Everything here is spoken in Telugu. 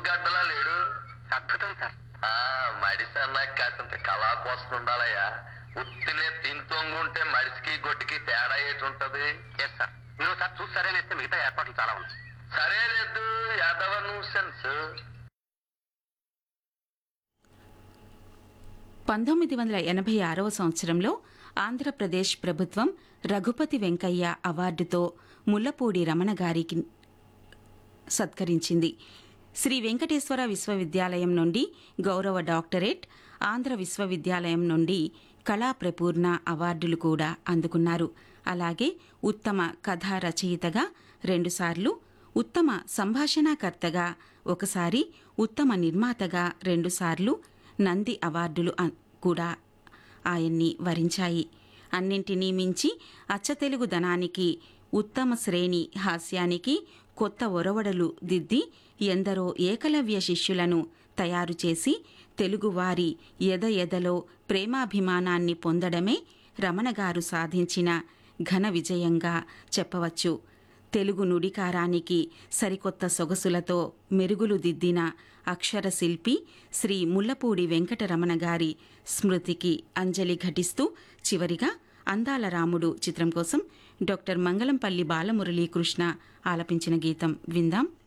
గడ్డలా లేడు. అద్భుతం సార్. మడిసి అన్నాక కాసింత కళా కోసం ఉండాలయ్యా. ఉత్తినే తింతొంగుంటే మడిసికి గొడ్డుకి తేడా ఏటి ఉంటది? Yes sir. మీరు సార్ చూసి సరేనేస్తే మిగతా ఏర్పాట్లు చాలా ఉన్నాయి. సరే లేదు యాదవ న్యూసెన్స్. 1986వ సంవత్సరంలో ఆంధ్రప్రదేశ్ ప్రభుత్వం రఘుపతి వెంకయ్య అవార్డుతో ముల్లపూడి రమణ గారికి సత్కరించింది. శ్రీ వెంకటేశ్వర విశ్వవిద్యాలయం నుండి గౌరవ డాక్టరేట్, ఆంధ్ర విశ్వవిద్యాలయం నుండి కళా ప్రపూర్ణ అవార్డులు కూడా అందుకున్నారు. అలాగే ఉత్తమ కథా రచయితగా 2 సార్లు, ఉత్తమ సంభాషణాకర్తగా 1 సారి, ఉత్తమ నిర్మాతగా 2 సార్లు నంది అవార్డులు కూడా ఆయన్ని వరించాయి. అన్నింటినీ మించి అచ్చతెలుగుదనానికి, ఉత్తమ శ్రేణి హాస్యానికి కొత్త ఒరవడలు దిద్ది ఎందరో ఏకలవ్య శిష్యులను తయారు చేసి తెలుగువారి ఎదలో ప్రేమాభిమానాన్ని పొందడమే రమణగారు సాధించిన ఘన విజయంగా చెప్పవచ్చు. తెలుగు నుడికారానికి సరికొత్త సొగసులతో మెరుగులు దిద్దిన అక్షర శిల్పి శ్రీ ముల్లపూడి వెంకటరమణ గారి స్మృతికి అంజలి ఘటిస్తూ చివరిగా అందాల రాముడు చిత్రం కోసం డాక్టర్ మంగళంపల్లి బాలమురళీకృష్ణ ఆలపించిన గీతం విందాం.